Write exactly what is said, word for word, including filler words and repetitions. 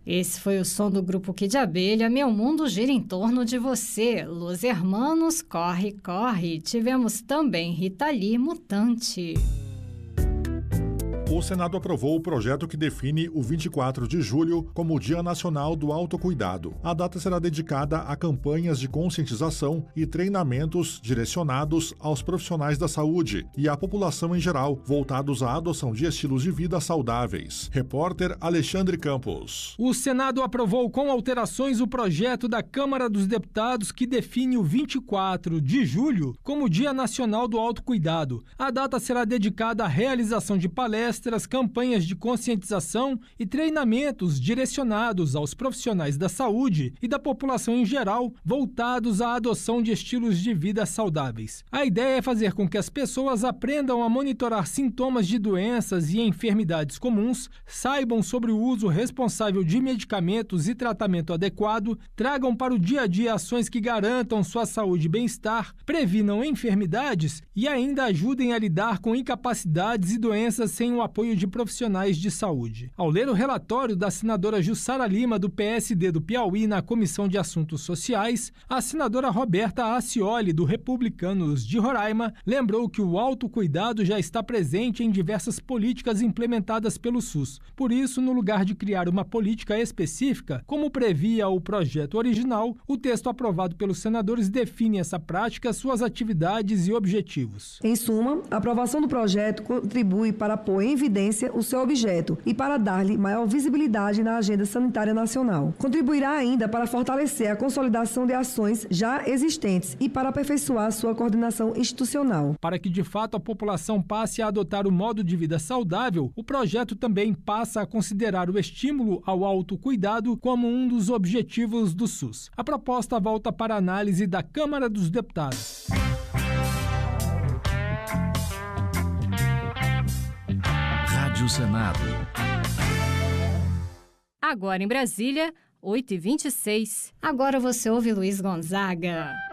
Esse foi o som do grupo Kid Abelha, Meu Mundo Gira em Torno de Você. Los Hermanos, Corre, Corre. Tivemos também Rita Lee, Mutante. O Senado aprovou o projeto que define o vinte e quatro de julho como o Dia Nacional do Autocuidado. A data será dedicada a campanhas de conscientização e treinamentos direcionados aos profissionais da saúde e à população em geral, voltados à adoção de estilos de vida saudáveis. Repórter Alexandre Campos. O Senado aprovou com alterações o projeto da Câmara dos Deputados que define o vinte e quatro de julho como o Dia Nacional do Autocuidado. A data será dedicada à realização de palestras, campanhas de conscientização e treinamentos direcionados aos profissionais da saúde e da população em geral, voltados à adoção de estilos de vida saudáveis. A ideia é fazer com que as pessoas aprendam a monitorar sintomas de doenças e enfermidades comuns, saibam sobre o uso responsável de medicamentos e tratamento adequado, tragam para o dia a dia ações que garantam sua saúde e bem-estar, previnam enfermidades e ainda ajudem a lidar com incapacidades e doenças sem o apoio de profissionais de saúde. Ao ler o relatório da senadora Jussara Lima, do P S D do Piauí, na Comissão de Assuntos Sociais, a senadora Roberta Acioli, do Republicanos de Roraima, lembrou que o autocuidado já está presente em diversas políticas implementadas pelo SUS. Por isso, no lugar de criar uma política específica, como previa o projeto original, o texto aprovado pelos senadores define essa prática, suas atividades e objetivos. Em suma, a aprovação do projeto contribui para pôr em evidência o seu objeto e para dar-lhe maior visibilidade na agenda sanitária nacional. Contribuirá ainda para fortalecer a consolidação de ações já existentes e para aperfeiçoar sua coordenação institucional. Para que de fato a população passe a adotar o modo de vida saudável, o projeto também passa a considerar o estímulo ao autocuidado como um dos objetivos do SUS. A proposta volta para análise da Câmara dos Deputados. Rádio Senado. Agora em Brasília, oito e vinte e seis. Agora você ouve Luiz Gonzaga.